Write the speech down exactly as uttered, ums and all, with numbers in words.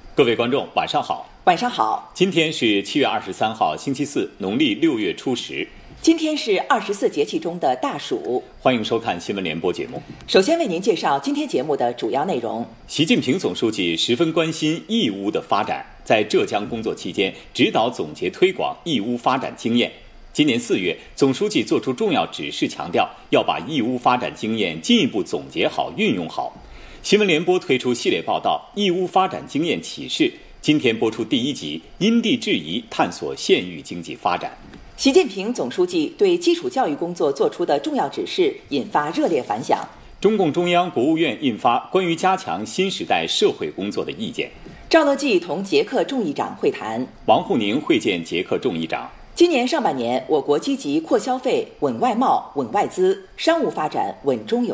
各位观众，晚上好。 晚上好。 今天是七月二十三号，星期四，农历六月初十。 今天是二十四节气中的大暑。 欢迎收看新闻联播节目。 首先为您介绍今天节目的主要内容。 习近平总书记十分关心义乌的发展，在浙江工作期间指导总结推广义乌发展经验。今年四月，总书记作出重要指示，强调要把义乌发展经验进一步总结好、运用好。新闻联播推出系列报道《义乌发展经验启示》，今天播出第一集，因地制宜探索县域经济发展。 习近平总书记对基础教育工作作出的重要指示引发热烈反响。 中共中央、国务院印发关于加强新时代社会工作的意见。 赵乐际同捷克众议长会谈。 王沪宁会见捷克众议长。 今年上半年，我国积极扩消费、稳外贸、稳外资，商务发展稳中有